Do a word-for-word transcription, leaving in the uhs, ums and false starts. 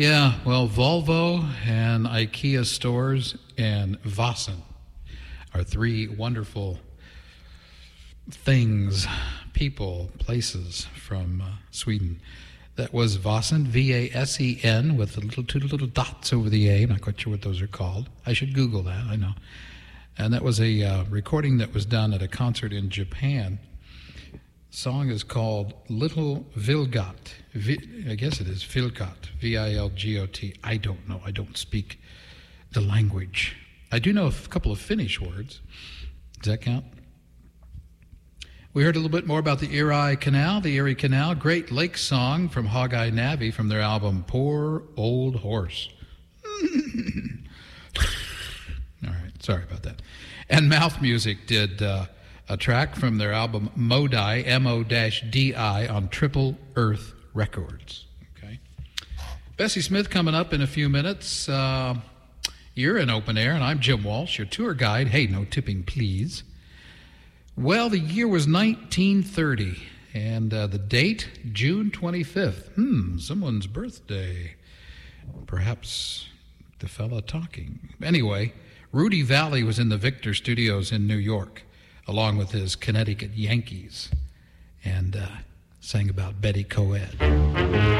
Yeah, well, Volvo and IKEA stores and Vossen are three wonderful things, people, places from uh, Sweden. That was Vossen, V A S E N, with the little two little dots over the A. I'm not quite sure what those are called. I should Google that, I know. And that was a uh, recording that was done at a concert in Japan. The song is called Little Vilgot. V- I guess it is Vilgot, V I L G O T. I don't know. I don't speak the language. I do know a f- couple of Finnish words. Does that count? We heard a little bit more about the Erie Canal, the Erie Canal, Great Lake song from Hog Eye Navy from their album Poor Old Horse. All right, sorry about that. And Mouth Music did uh, a track from their album Modi, M O D I, on Triple Earth Records. Okay. Bessie Smith coming up in a few minutes. Uh, you're in Open Air, and I'm Jim Walsh, your tour guide. Hey, no tipping, please. Well, the year was nineteen thirty, and uh, the date, June twenty-fifth. Hmm, someone's birthday. Perhaps the fella talking. Anyway, Rudy Valley was in the Victor Studios in New York, along with his Connecticut Yankees, and uh, sang about Betty Coed.